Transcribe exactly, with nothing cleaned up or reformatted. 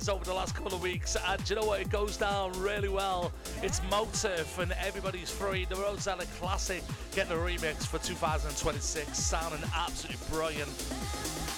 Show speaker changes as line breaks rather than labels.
over the last couple of weeks, and do you know what? It goes down really well. It's Motive and Everybody's Free, the Rosella Classic, getting a remix for two thousand twenty-six, sounding absolutely brilliant.